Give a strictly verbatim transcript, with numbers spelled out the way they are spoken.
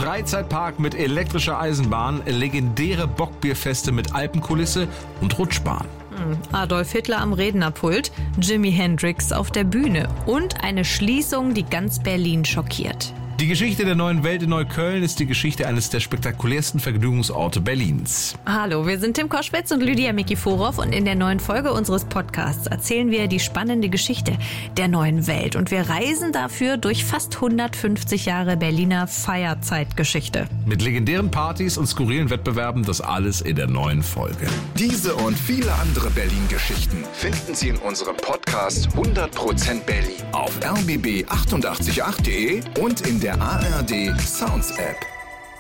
Freizeitpark mit elektrischer Eisenbahn, legendäre Bockbierfeste mit Alpenkulisse und Rutschbahn. Adolf Hitler am Rednerpult, Jimi Hendrix auf der Bühne und eine Schließung, die ganz Berlin schockiert. Die Geschichte der neuen Welt in Neukölln ist die Geschichte eines der spektakulärsten Vergnügungsorte Berlins. Hallo, wir sind Tim Koschwitz und Lydia Mikiforov und in der neuen Folge unseres Podcasts erzählen wir die spannende Geschichte der neuen Welt und wir reisen dafür durch fast hundertfünfzig Jahre Berliner Feierzeitgeschichte. Mit legendären Partys und skurrilen Wettbewerben, das alles in der neuen Folge. Diese und viele andere Berlin-Geschichten finden Sie in unserem Podcast hundert Prozent Berlin auf r b b achtundachtzig Komma acht punkt de und in der A R D Sounds App.